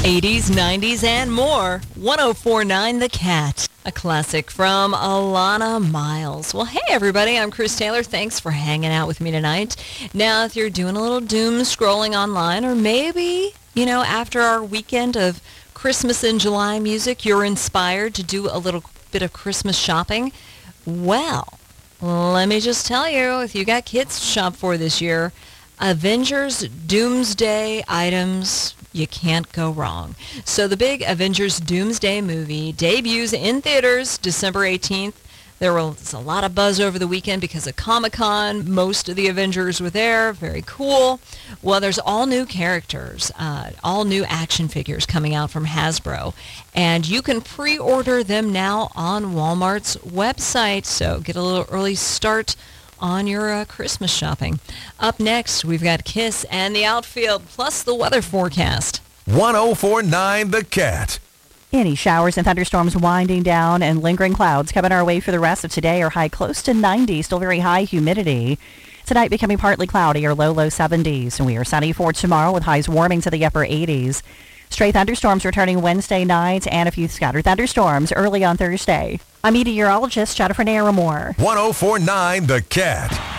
80s, 90s, and more. 1049 The Cat, a classic from Alana Miles. Well, hey, everybody. I'm Chris Taylor. Thanks for hanging out with me tonight. Now, if you're doing a little doom scrolling online, or maybe, after our weekend of Christmas in July music, you're inspired to do a little bit of Christmas shopping, well, let me just tell you, if you got kids to shop for this year, Avengers Doomsday items, you can't go wrong. So the big Avengers Doomsday movie debuts in theaters December 18th. There was a lot of buzz over the weekend because of Comic-Con. Most of the Avengers were there. Very cool. Well, there's all new characters, all new action figures coming out from Hasbro. And you can pre-order them now on Walmart's website. So get a little early start on your Christmas shopping. Up next, we've got Kiss and the Outfield, plus the weather forecast. 1049 The Cat. Any showers and thunderstorms winding down, and lingering clouds coming our way for the rest of today are high close to 90, still very high humidity. Tonight becoming partly cloudy or low 70s. And we are sunny for tomorrow with highs warming to the upper 80s. Stray thunderstorms returning Wednesday night and a few scattered thunderstorms early on Thursday. I'm meteorologist Jennifer Naramore. 1049 The Cat.